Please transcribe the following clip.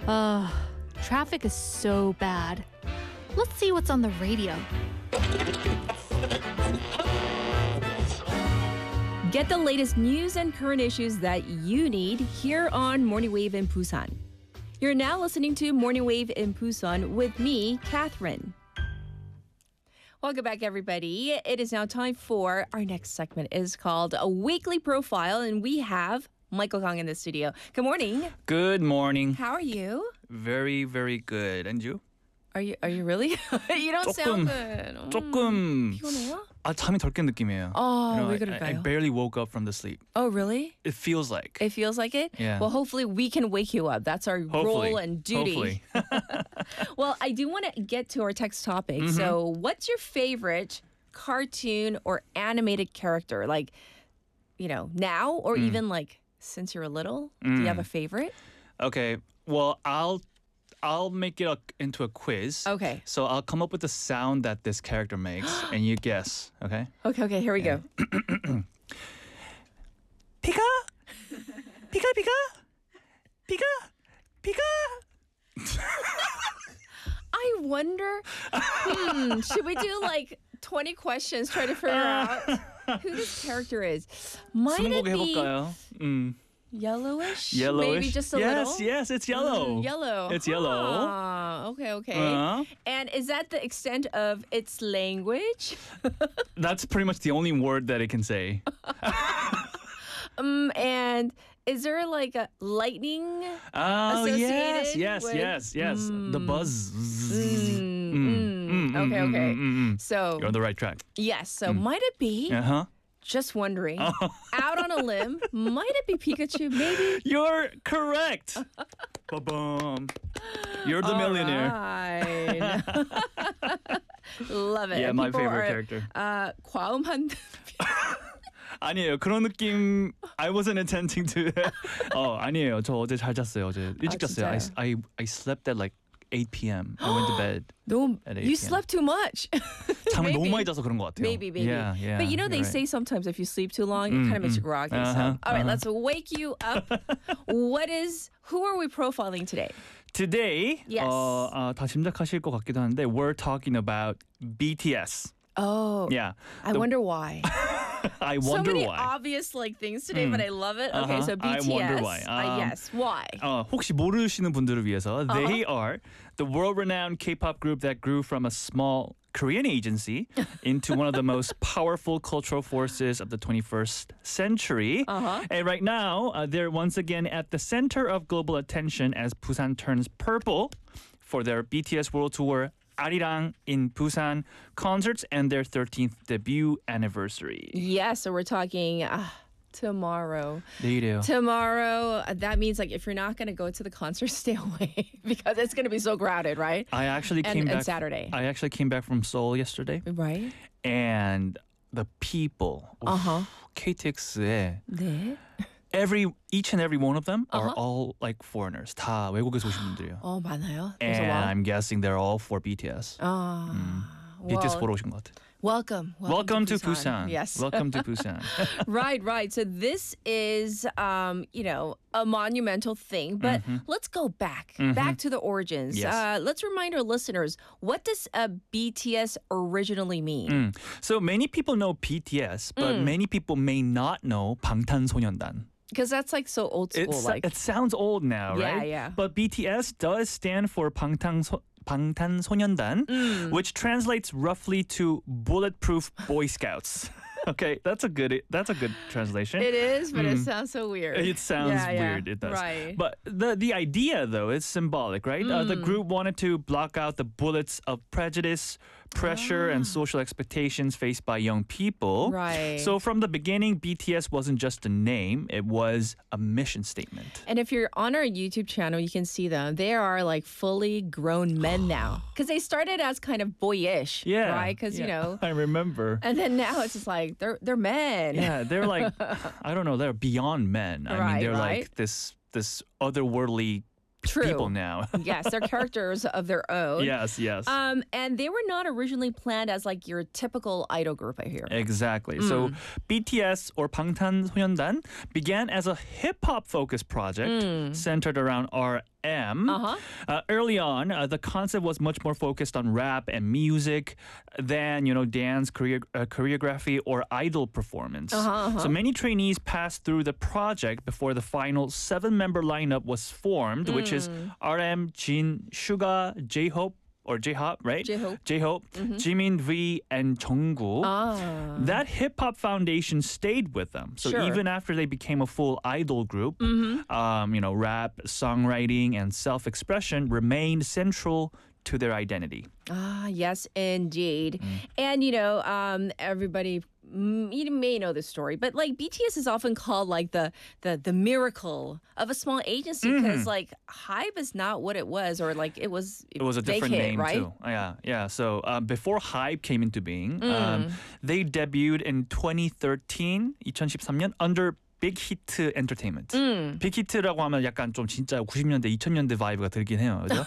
Traffic is so bad. Let's see what's on the radio. Get the latest news and current issues that you need here on Morning Wave in Busan. You're now listening to Morning Wave in Busan with me, Catherine. Welcome back, everybody. It is now time for our next segment. It is called A Weekly Profile, and we have Michael Kang in the studio. Good morning. Good morning. How are you? Very, very good. And you? Are you really? You don't sound good. 조금 피곤해요? 잠이 덜 깬 느낌이에요. 왜 I 그럴까요? barely woke up from the sleep. Oh, really? It feels like. It feels like it? Yeah. Well, hopefully we can wake you up. That's our role and duty. Hopefully. Well, I do want to get to our text topic. So what's your favorite cartoon or animated character? Like, now or even like since you're little? Do you have a favorite? Okay. Well, I'll make it into a quiz. Okay. So I'll come up with the sound that this character makes, and you guess. Okay. Okay, here we go. 피가, 피가, 피가, 피가, 피가. I wonder, should we do like 20 questions trying to figure out who this character is? Might it 스무고개 be 해볼까요? yellowish? Yellowish. Maybe just a yes, little? Yes, it's yellow. Yellow. It's yellow. Ah, okay. And is that the extent of its language? That's pretty much the only word that it can say. And is there like a lightning Oh, associated yes. The buzz. Okay. So, You're on the right track. yes. So might it be, Uh-huh. just wondering, out on a limb, might it be Pikachu? Maybe? You're correct. Ba-bum. You're the millionaire. Right. Love it. Yeah, my People favorite are, character. 과음한 아니에요. 그런 느낌. I wasn't intending to. 아니에요. 저 어제 잘 잤어요. 어제 일찍 잤어요. 진짜요? I slept at like 8 p.m. I went to bed. 너무, At 8 you p.m. slept too much. 잠을 Maybe. 너무 많이 자서 그런 것 같아요. Maybe. Yeah. But they you're right. say sometimes if you sleep too long, it kind of makes you groggy. So, all right, let's wake you up. Who are we profiling today? Today, Yes. 다 짐작하실 것 같기도 한데, we're talking about BTS. Oh, Yeah. I wonder why. I So wonder many why. obvious things today, but I love it. Okay, so I BTS. wonder why. Yes, why? 혹시 모르시는 분들을 위해서, they are the world-renowned K-pop group that grew from a small Korean agency into one of the most powerful cultural forces of the 21st century. And right now, they're once again at the center of global attention as Busan turns purple for their BTS World Tour 아리랑 in Busan concerts and their 13th debut anniversary. Yeah, so we're talking tomorrow. 내일이에요. Tomorrow, that means like if you're not going to go to the concert, stay away because it's going to be so crowded, right? I actually came And back. Saturday. I actually came back from Seoul yesterday, Right? and the people, KTX에 네. each and every one of them are all like foreigners. 다 외국에서 오신 분들이에요. 많아요. There's a And lot. I'm guessing they're all for BTS. BTS 보러 오신 것 같아. Welcome to Busan. Yes. Welcome to Busan. Right. So this is, a monumental thing. But let's go back to the origins. Yes. Let's remind our listeners, what does BTS originally mean? So many people know BTS, but many people may not know 방탄소년단. Because that's like so old school. It sounds old now, Yeah, right? yeah. But BTS does stand for 방탄소년단, which translates roughly to Bulletproof Boy Scouts. Okay, that's a good translation. It is, but it sounds so weird. It sounds Yeah, weird. It does. Right. But the idea, though, is symbolic, right? The group wanted to block out the bullets of prejudice, pressure, and social expectations faced by young people. Right. So from the beginning, BTS wasn't just a name; it was a mission statement. And if you're on our YouTube channel, you can see them. They are like fully grown men now. Because they started as kind of boyish, Yeah. right? Because, I remember. and then now it's just like, they're men. Yeah, they're like, I don't know, they're beyond men. I mean, they're Right. like this otherworldly True. people now. Yes, they're characters of their own. Yes. And they were not originally planned as like your typical idol group, I hear. Exactly. So BTS or 방탄소년단 began as a hip-hop focused project centered around RM. Early on, the concept was much more focused on rap and music than, dance, choreography, or idol performance. So many trainees passed through the project before the final 7-member lineup was formed, which is RM, Jin, Suga, J-Hope, or J-Hop, right? J-Hope, Jimin, V, and Jungkook. That hip-hop foundation stayed with them. So even after they became a full idol group, rap, songwriting, and self-expression remained central to their identity. Yes, indeed. And, everybody you may know this story, but like BTS is often called like the miracle of a small agency because like HYBE is not what it was, or like it was a different name right? too. Yeah. So before HYBE came into being, they debuted in 2013, 2013년 under Big Hit Entertainment. 빅히트라고 하면 약간 좀 진짜 90년대, 2000년대 바이브가 들긴 해요. 그죠?